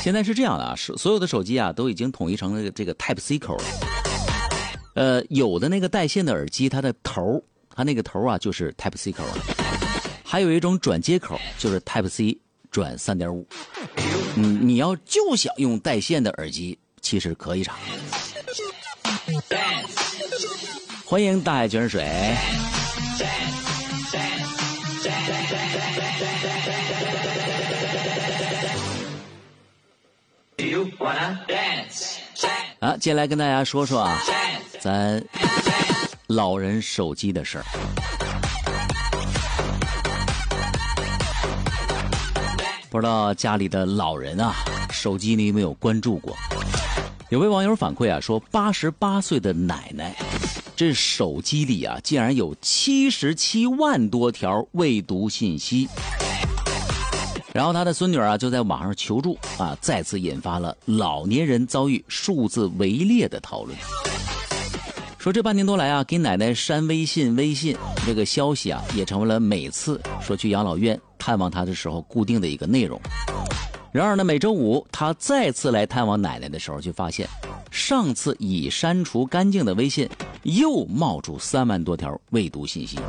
现在是这样的啊，所有的手机啊都已经统一成这个 Type C 口了。有的那个带线的耳机，它的头，它那个头啊就是 Type C 口了。还有一种转接口，就是 Type C 转 3.5。你要就想用带线的耳机，其实可以尝。欢迎大海泉水。接下来跟大家说说啊，咱老人手机的事儿。不知道家里的老人啊，手机你有没有关注过？有位网友反馈啊，说88岁的奶奶，这手机里啊，竟然有77万多条未读信息。然后他的孙女啊，就在网上求助啊，再次引发了老年人遭遇数字围猎的讨论。说这半年多来啊，给奶奶删微信这个消息啊，也成为了每次说去养老院探望她的时候固定的一个内容。然而呢，每周五他再次来探望奶奶的时候，就发现上次已删除干净的微信又冒出3万多条未读信息。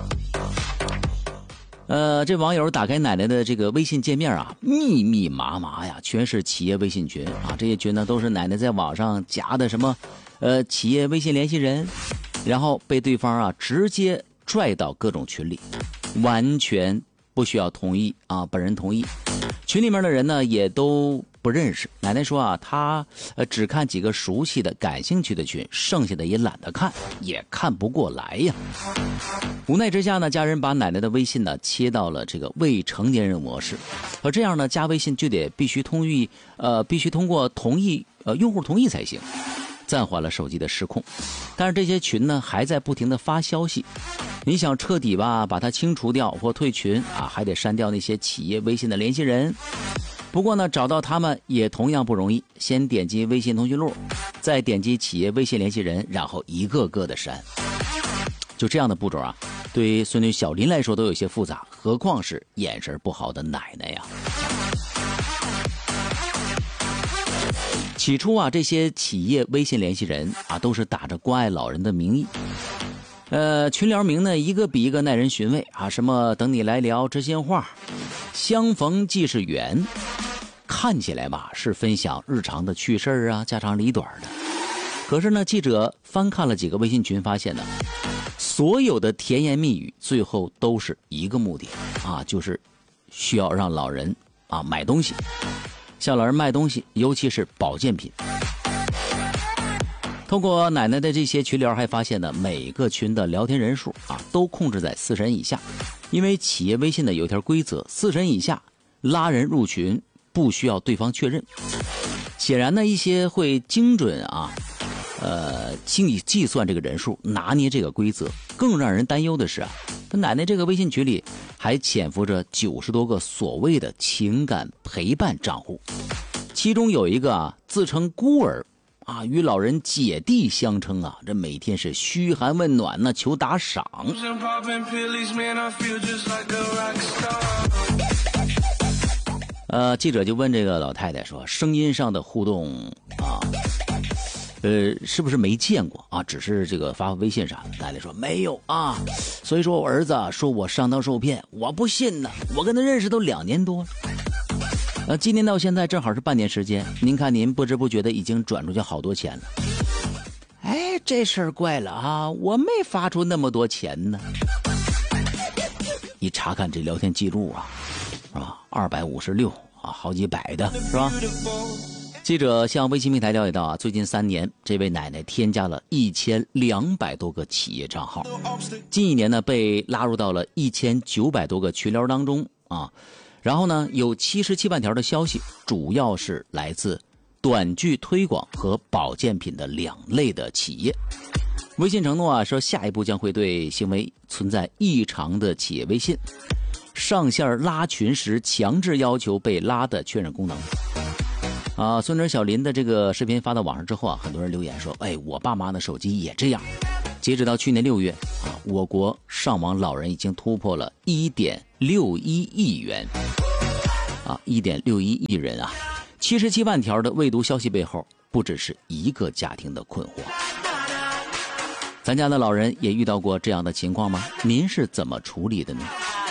这网友打开奶奶的这个微信界面啊，密密麻麻呀，全是企业微信群啊。这些群呢，都是奶奶在网上加的什么企业微信联系人，然后被对方啊直接拽到各种群里，完全不需要同意啊，本人同意。群里面的人呢也都不认识。奶奶说啊，她只看几个熟悉的感兴趣的群，剩下的也懒得看，也看不过来呀。无奈之下呢，家人把奶奶的微信呢切到了这个未成年人模式，而这样呢，加微信就得必须通过用户同意才行，暂缓了手机的失控。但是这些群呢还在不停的发消息，你想彻底吧把它清除掉或退群啊，还得删掉那些企业微信的联系人。不过呢，找到他们也同样不容易，先点击微信通讯录，再点击企业微信联系人，然后一个个的删。就这样的步骤啊，对于孙女小林来说都有些复杂，何况是眼神不好的奶奶呀。起初啊，这些企业微信联系人啊，都是打着关爱老人的名义。群聊名呢，一个比一个耐人寻味啊，什么等你来聊知心话，相逢即是缘，看起来吧是分享日常的趣事啊，家长里短的。可是呢，记者翻看了几个微信群，发现呢，所有的甜言蜜语最后都是一个目的啊，就是需要让老人啊买东西，向老人卖东西，尤其是保健品。通过奶奶的这些群聊，还发现呢，每个群的聊天人数啊都控制在4人以下，因为企业微信呢有一条规则，4人以下拉人入群不需要对方确认。显然呢，一些会精准计算这个人数，拿捏这个规则。更让人担忧的是啊，奶奶这个微信群里还潜伏着90多个所谓的情感陪伴账户，其中有一个啊自称孤儿啊，与老人姐弟相称啊，这每天是嘘寒问暖呢，求打赏。记者就问这个老太太说，声音上的互动啊，是不是没见过啊？只是这个发微信啥的。奶奶说没有啊，所以说我儿子说我上当受骗，我不信呢，我跟他认识都2年多了。今年到现在正好是半年时间，您看您不知不觉的已经转出去好多钱了。哎，这事儿怪了啊，我没发出那么多钱呢。一查看这聊天记录啊，是吧？256啊，好几百的是吧？记者向微信平台了解到啊，最近3年，这位奶奶添加了1200多个企业账号，近1年呢被拉入到了1900多个群聊当中啊。然后呢，有77万条的消息，主要是来自短剧推广和保健品的2类的企业。微信承诺啊，说下一步将会对行为存在异常的企业微信上线拉群时强制要求被拉的确认功能。啊，孙女小林的这个视频发到网上之后啊，很多人留言说，哎，我爸妈的手机也这样。截止到去年6月啊，我国上网老人已经突破了1.61亿元啊，1.61亿人啊， 77万条的未读消息背后，不只是一个家庭的困惑。咱家的老人也遇到过这样的情况吗？您是怎么处理的呢？